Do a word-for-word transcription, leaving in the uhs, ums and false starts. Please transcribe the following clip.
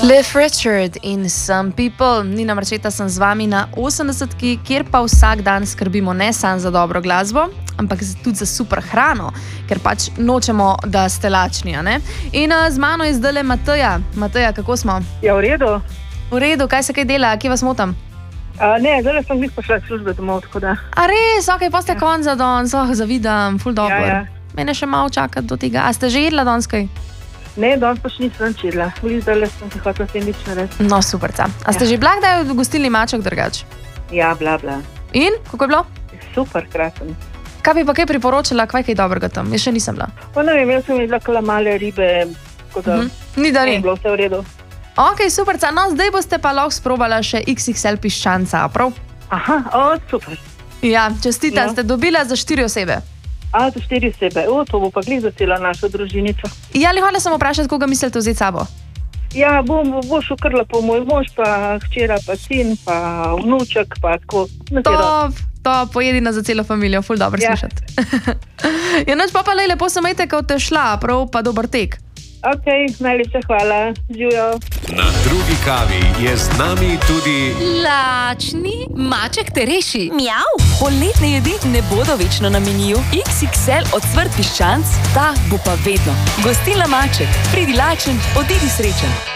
Cliff Richard in Some People. Nina Marčeta sem z vami na osemdesetki, kjer pa vsak dan skrbimo ne samo za dobro glasbo, ampak tudi za super hrano, ker pač nočemo, da ste lačni. Ne? In uh, z mano je zdajle Mateja. Mateja, kako smo? Ja, v redu. V redu, kaj se kaj dela, kje vas motam? Uh, ne, zdaj sem jih pošla službe domov, tako da. A res, ok, pa ste ja. konc za danes, oh, zavidam, ful dobro. Ja, ja. Mene še malo čakati do tega. A ste že jedla danes kaj? Ne, danes pa še nisem čedla. Zdaj sem se hotela sendvič narediti. No, superca. A ste ja. že bila kdaj v gostilni Maček drugač? Ja, bla, bla. In? Kako je bilo? Super, krasen. Kaj bi pa kaj priporočila, kaj kaj dobrega tam? Jaz še nisem bila. Pa ne vem, jaz sem jedla kala male ribe, tako da mhm. Ni da ni. Je bilo vse v redu. Ok, superca. No, zdaj boste pa lahko sprobala še iks iks el piščanca, prav? Aha, o, super. Ja, čestitam, no. Ste dobila za štiri osebe. A, za štiri osebe. O, to bo pa glih za celo našo družinico. Ja, ali hvala sem vprašati, koga mislite vzeti sabo? Ja, bom, bo šel kar lepo moj mož, pa hčera, pa sin, pa vnuček, pa tako. Top, top, pojedina za celo familijo, ful dobro ja. slišati. Ja, noč pa pa lej, lepo se majte, ko te šla, prav pa dober tek. Ok, najlepša hvala. Živijo. Na drugi kavi je z nami tudi lačni Maček te reši. Mjav. Poletne jedi ne bodo večno na meniju. iks iks el ocvrt piščanc, ta bo pa vedno. Gostilna Maček. Pridi lačen, odidi srečen.